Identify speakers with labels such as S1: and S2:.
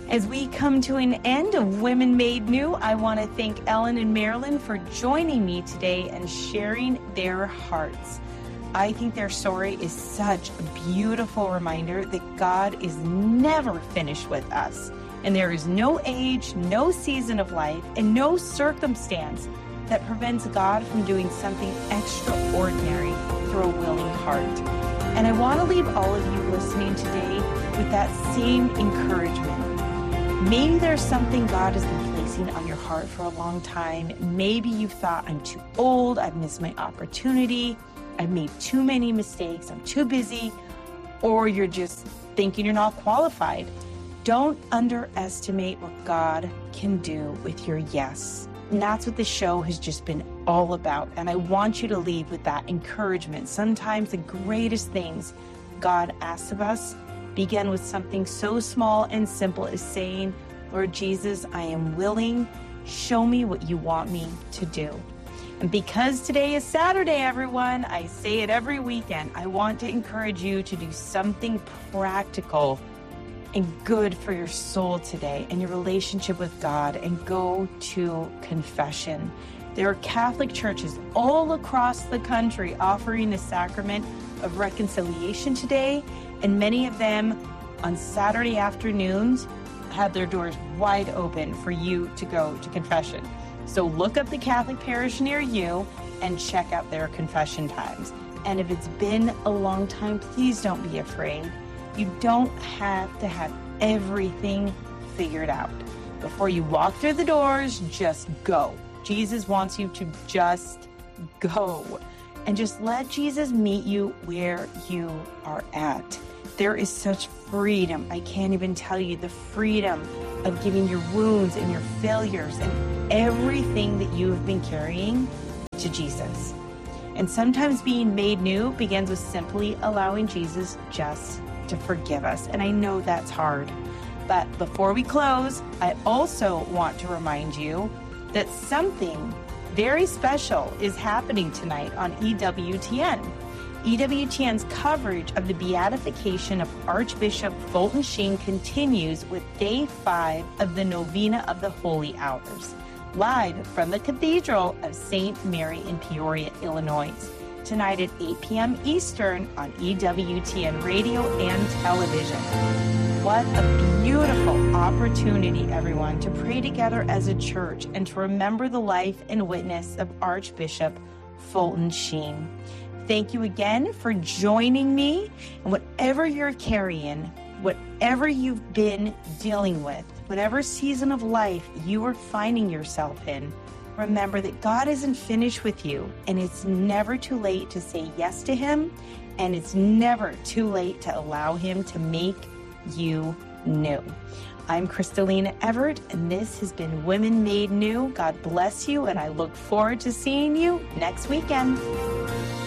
S1: As we come to an end of Women Made New, I want to thank Ellen and Marilyn for joining me today and sharing their hearts. I think their story is such a beautiful reminder that God is never finished with us, and there is no age, no season of life, and no circumstance that prevents God from doing something extraordinary through a willing heart. And I want to leave all of you listening today with that same encouragement. Maybe there's something God has been placing on your heart for a long time. Maybe you've thought, I'm too old, I've missed my opportunity, I've made too many mistakes, I'm too busy, or you're just thinking you're not qualified. Don't underestimate what God can do with your yes. And that's what the show has just been all about. And I want you to leave with that encouragement. Sometimes the greatest things God asks of us begin with something so small and simple as saying, Lord Jesus, I am willing. Show me what you want me to do. And because today is Saturday, everyone, I say it every weekend, I want to encourage you to do something practical and good for your soul today and your relationship with God, and go to confession. There are Catholic churches all across the country offering the sacrament of reconciliation today, and many of them on Saturday afternoons have their doors wide open for you to go to confession. So look up the Catholic parish near you and check out their confession times. And if it's been a long time, please don't be afraid. You don't have to have everything figured out. Before you walk through the doors, just go. Jesus wants you to just go. And just let Jesus meet you where you are at. There is such freedom. I can't even tell you the freedom of giving your wounds and your failures and everything that you have been carrying to Jesus. And sometimes being made new begins with simply allowing Jesus just to forgive us. And I know that's hard. But before we close, I also want to remind you that something very special is happening tonight on EWTN. EWTN's coverage of the beatification of Archbishop Fulton Sheen continues with Day 5 of the Novena of the Holy Hours, live from the Cathedral of St. Mary in Peoria, Illinois, tonight at 8 p.m. Eastern on EWTN radio and television. What a beautiful opportunity, everyone, to pray together as a church and to remember the life and witness of Archbishop Fulton Sheen. Thank you again for joining me. And whatever you're carrying, whatever you've been dealing with, whatever season of life you are finding yourself in, remember that God isn't finished with you, and it's never too late to say yes to Him, and it's never too late to allow Him to make you new. I'm Kristalina Everett, and this has been Women Made New. God bless you, and I look forward to seeing you next weekend.